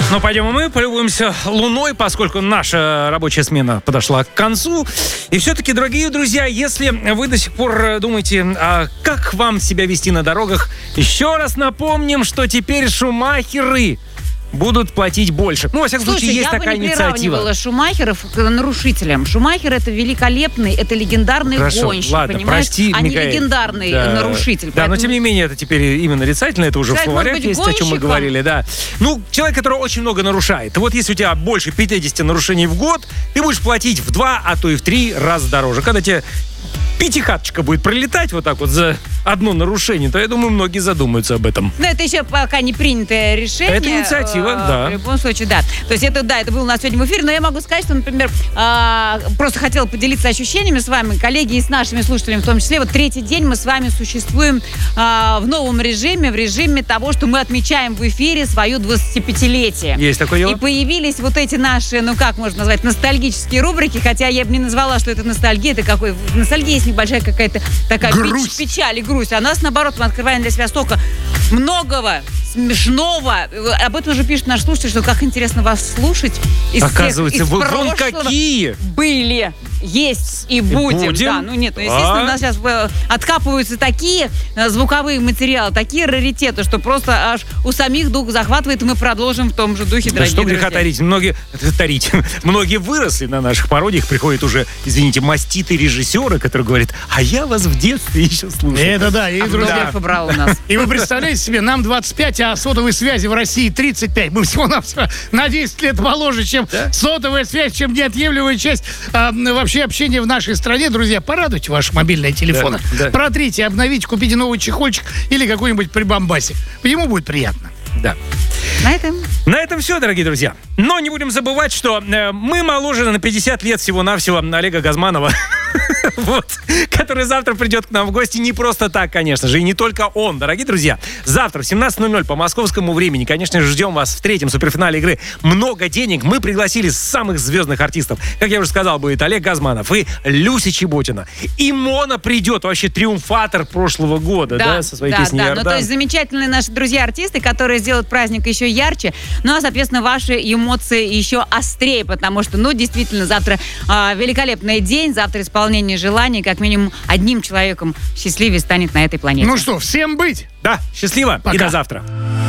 Ну, пойдем и мы полюбуемся луной, поскольку наша рабочая смена подошла к концу. И все-таки, дорогие друзья, если вы до сих пор думаете, как вам себя вести на дорогах, еще раз напомним, что теперь шумахеры будут платить больше. Ну, во всяком случае, есть такая инициатива. Я бы не приравнивала шумахеров к нарушителям. Шумахер — это великолепный, это легендарный гонщик, ладно, понимаешь? прости, а не Микаэль. легендарный нарушитель. Да, но тем не менее, это теперь именно нарицательно, это уже в словарях есть, о чем мы говорили, да. Ну, человек, который очень много нарушает. И вот если у тебя больше 50 нарушений в год, ты будешь платить в 2, а то и в 3 раза дороже. Когда тебе пятихаточка будет пролетать вот так вот за одно нарушение, то, я думаю, многие задумаются об этом. Но это еще пока не принятое решение. Это инициатива, да. В любом случае, да. То есть это было у нас сегодня в эфире, но я могу сказать, что, например, просто хотела поделиться ощущениями с вами, коллеги, и с нашими слушателями в том числе. Вот 3-й день мы с вами существуем в новом режиме, в режиме того, что мы отмечаем в эфире свое 25-летие. Есть такое дело. И появились вот эти наши, ну как можно назвать, ностальгические рубрики, хотя я бы не назвала, что это ностальгия, это какой... Ностальгия есть небольшая какая-то такая печаль и грусть. А нас, наоборот, мы открываем для себя столько многого, смешного. Об этом уже пишет наш слушатель, что как интересно вас слушать. Оказывается, вы вон какие! Были, есть и будем. Да, ну нет, естественно, у нас сейчас откапываются такие звуковые материалы, такие раритеты, что просто аж у самих дух захватывает, и мы продолжим в том же духе, дорогие что греха тарить. Многие выросли на наших пародиях, приходят уже, извините, маститые режиссеры, которые говорят, а я вас в детстве еще слушал. Это да, и друзья. Побрал у нас. И вы представляете себе, нам 25, а сотовой связи в России 35. Мы всего-навсего на 10 лет моложе, чем сотовая связь, чем неотъемлемая часть вообще общения в нашей стране. Друзья, порадуйте ваши мобильные телефоны. Да. Протрите, обновите, купите новый чехольчик или какой-нибудь прибамбасик. Ему будет приятно. Да. На этом все, дорогие друзья. Но не будем забывать, что мы моложе на 50 лет всего-навсего Олега Газманова, который завтра придет к нам в гости. Не просто так, конечно же, и не только он. Дорогие друзья, завтра в 17:00 по московскому времени, конечно же, ждем вас в 3-м суперфинале игры «Много денег». Мы пригласили самых звездных артистов. Как я уже сказал, будет Олег Газманов и Люся Чеботина. И Мона придет, вообще триумфатор прошлого года, да, со своей песней «Иордан». Ну, то есть замечательные наши друзья-артисты, которые сделают праздник еще ярче, ну, а, соответственно, ваши эмоции еще острее, потому что, ну, действительно, завтра великолепный день, завтра исполнение желаний, как минимум одним человеком счастливее станет на этой планете. Ну что, всем быть! Да, счастливо. Пока. И до завтра.